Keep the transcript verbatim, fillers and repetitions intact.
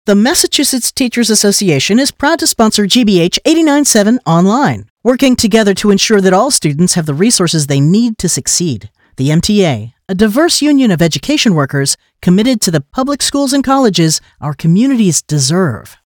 The Massachusetts Teachers Association is proud to sponsor G B H eighty-nine point seven Online, working together to ensure that all students have the resources they need to succeed. The M T A, a diverse union of education workers committed to the public schools and colleges our communities deserve.